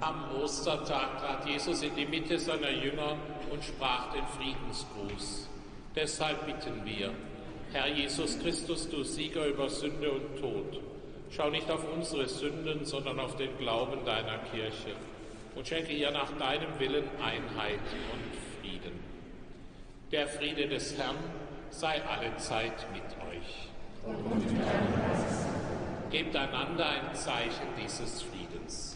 Am Ostertag trat Jesus in die Mitte seiner Jünger und sprach den Friedensgruß. Deshalb bitten wir, Herr Jesus Christus, du Sieger über Sünde und Tod, schau nicht auf unsere Sünden, sondern auf den Glauben deiner Kirche und schenke ihr nach deinem Willen Einheit und Frieden. Der Friede des Herrn sei allezeit mit euch. Gebt einander ein Zeichen dieses Friedens.